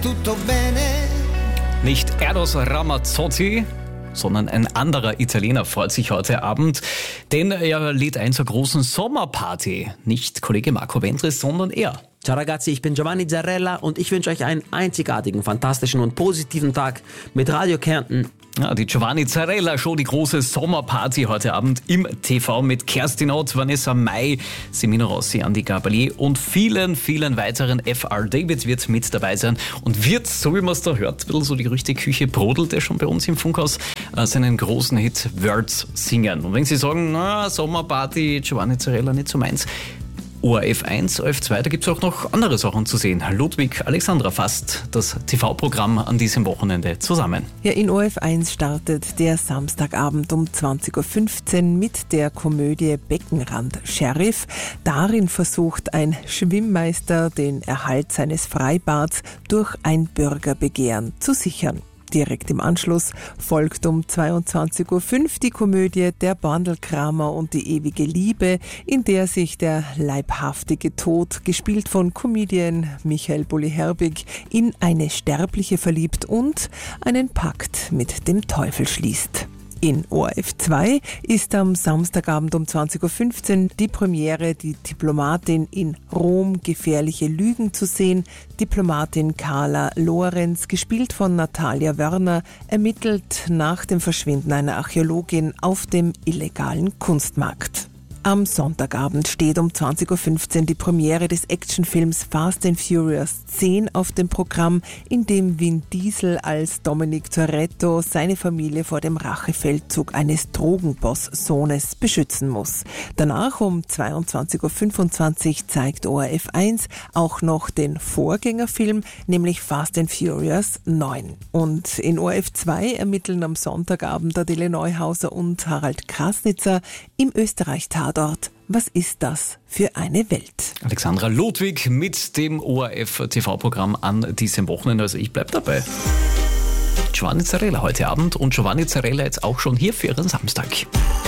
tutto bene. Nicht Eros Ramazzotti, sondern ein anderer Italiener freut sich heute Abend, denn er lädt ein zur großen Sommerparty. Nicht Kollege Marco Wendres, sondern er. Ciao ragazzi, ich bin Giovanni Zarella und ich wünsche euch einen einzigartigen, fantastischen und positiven Tag mit Radio Kärnten. Ja, die Giovanni Zarella Show, die große Sommerparty heute Abend im TV mit Kerstin Ott, Vanessa Mai, Semino Rossi, Andi Gabalier und vielen, vielen weiteren. FR David wird mit dabei sein und wird, so wie man es da hört, ein bisschen so die Gerüchteküche brodelt, der schon bei uns im Funkhaus seinen großen Hit Words singen. Und wenn Sie sagen, na, Sommerparty, Giovanni Zarella nicht so meins, ORF 1, ORF 2, da gibt es auch noch andere Sachen zu sehen. Ludwig Alexandra fasst das TV-Programm an diesem Wochenende zusammen. Ja, in ORF 1 startet der Samstagabend um 20.15 Uhr mit der Komödie Beckenrand Sheriff. Darin versucht ein Schwimmmeister, den Erhalt seines Freibads durch ein Bürgerbegehren zu sichern. Direkt im Anschluss folgt um 22.05 Uhr die Komödie Der Bandelkramer und die ewige Liebe, in der sich der leibhaftige Tod, gespielt von Comedian Michael Bulli-Herbig, in eine Sterbliche verliebt und einen Pakt mit dem Teufel schließt. In ORF 2 ist am Samstagabend um 20.15 Uhr die Premiere Die Diplomatin in Rom, gefährliche Lügen zu sehen. Diplomatin Carla Lorenz, gespielt von Natalia Wörner, ermittelt nach dem Verschwinden einer Archäologin auf dem illegalen Kunstmarkt. Am Sonntagabend steht um 20.15 Uhr die Premiere des Actionfilms Fast and Furious 10 auf dem Programm, in dem Vin Diesel als Dominic Toretto seine Familie vor dem Rachefeldzug eines Drogenboss-Sohnes beschützen muss. Danach um 22.25 Uhr zeigt ORF 1 auch noch den Vorgängerfilm, nämlich Fast and Furious 9. Und in ORF 2 ermitteln am Sonntagabend Adele Neuhauser und Harald Krasnitzer im Österreich-Tatort. Was ist das für eine Welt? Alexandra Ludwig mit dem ORF-TV-Programm an diesem Wochenende. Also ich bleib dabei. Giovanni Zarella heute Abend und Giovanni Zarella jetzt auch schon hier für Ihren Samstag.